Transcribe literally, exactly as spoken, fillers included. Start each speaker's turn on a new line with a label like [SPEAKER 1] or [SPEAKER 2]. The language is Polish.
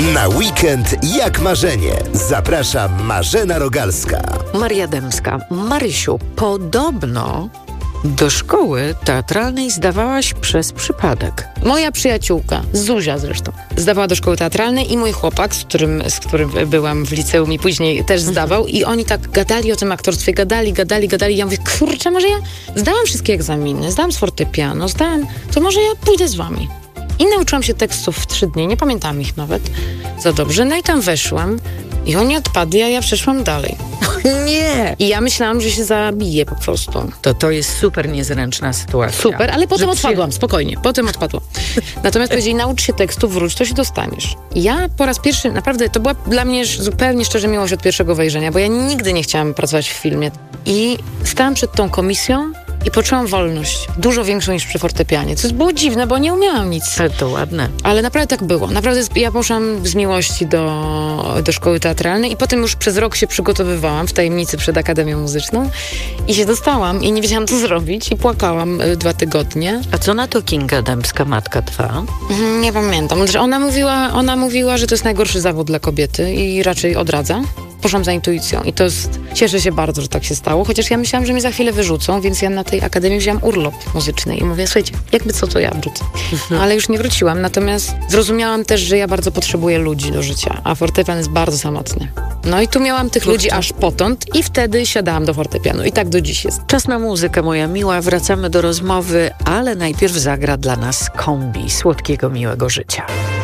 [SPEAKER 1] Na weekend jak marzenie. Zaprasza Marzena Rogalska.
[SPEAKER 2] Maria Dębska. Marysiu, podobno do szkoły teatralnej zdawałaś przez przypadek.
[SPEAKER 3] Moja przyjaciółka, Zuzia zresztą, zdawała do szkoły teatralnej i mój chłopak, z którym, z którym byłam w liceum i później też zdawał i oni tak gadali o tym aktorstwie, gadali, gadali, gadali. Ja mówię, kurczę, może ja zdałam wszystkie egzaminy, zdałam z fortepianu, zdałam, to może ja pójdę z wami. I nauczyłam się tekstów w trzy dni, nie pamiętam ich nawet za dobrze. No i tam weszłam i oni odpadli, a ja przeszłam dalej.
[SPEAKER 2] Nie!
[SPEAKER 3] I ja myślałam, że się zabiję po prostu.
[SPEAKER 2] To to jest super niezręczna sytuacja.
[SPEAKER 3] Super, ale potem
[SPEAKER 2] Że
[SPEAKER 3] odpadłam, spokojnie, potem odpadłam. Natomiast powiedzieli, naucz się tekstu, wróć, to się dostaniesz. I ja po raz pierwszy, naprawdę, to była dla mnie zupełnie szczerze miłość od pierwszego wejrzenia, bo ja nigdy nie chciałam pracować w filmie. I stałam przed tą komisją i poczułam wolność, dużo większą niż przy fortepianie, co było dziwne, bo nie umiałam nic.
[SPEAKER 2] Ale to ładne.
[SPEAKER 3] Ale naprawdę tak było. Naprawdę ja poszłam z miłości do, do szkoły teatralnej i potem już przez rok się przygotowywałam w tajemnicy przed Akademią Muzyczną i się dostałam i nie wiedziałam, co zrobić i płakałam y, dwa tygodnie.
[SPEAKER 2] A co na to Kinga Dębska, matka twa?
[SPEAKER 3] Mhm, nie pamiętam. Że Ona mówiła, ona mówiła, że to jest najgorszy zawód dla kobiety i raczej odradza. Poszłam za intuicją i to jest, cieszę się bardzo, że tak się stało, chociaż ja myślałam, że mnie za chwilę wyrzucą, więc ja na tej akademii wzięłam urlop muzyczny i mówię, słuchajcie, jakby co, to ja wrócę.
[SPEAKER 2] Mhm.
[SPEAKER 3] Ale już nie wróciłam, natomiast zrozumiałam też, że ja bardzo potrzebuję ludzi do życia, a fortepian jest bardzo samotny. No i tu miałam tych ludzi aż potąd i wtedy siadałam do fortepianu i tak do dziś jest.
[SPEAKER 2] Czas na muzykę, moja miła, wracamy do rozmowy, ale najpierw zagra dla nas kombi Słodkiego Miłego Życia.